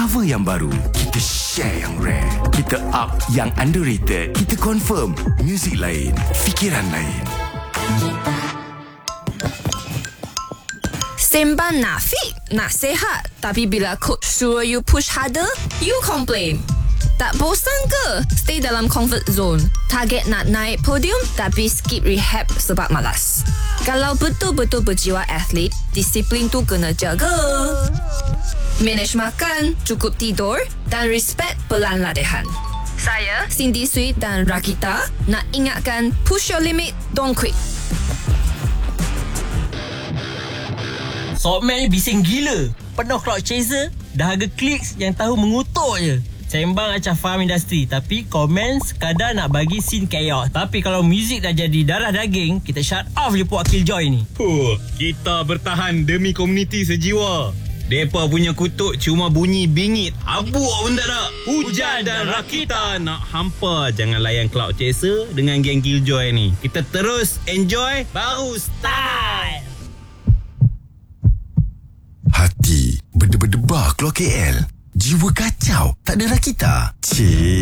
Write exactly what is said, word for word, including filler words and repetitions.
Cover yang baru, kita share yang rare. Kita up yang underrated. Kita confirm muzik lain, fikiran lain. Sembang nak fit, nak sihat. Tapi bila coach suruh you push harder, you complain. Tak bosan ke stay dalam comfort zone? Target nak naik podium tapi skip rehab sebab malas. Kalau betul-betul berjiwa atlet, disiplin tu kena jaga. Manage makan, cukup tidur dan respect pelan latihan. Saya, Cindy Sweet dan Rakita nak ingatkan push your limit, don't quit. Softman ni bising gila. Penuh crowd chaser, dahaga clicks yang tahu mengutuk je. Sembang acah faham industri, tapi komen sekadar nak bagi scene chaos. Tapi kalau muzik dah jadi darah daging, kita shut off je puak Killjoy ni. Huh, kita bertahan demi komuniti sejiwa. Depa punya kutuk cuma bunyi bingit. Abuk pun tak ada. Hujan dan Rakita nak hampa. Jangan layan cloud chaser dengan geng Killjoy ni. Kita terus enjoy, baru style. Hati berdebar-debar keluar K L. Jiwa kacau, tak ada Rakita. Cik.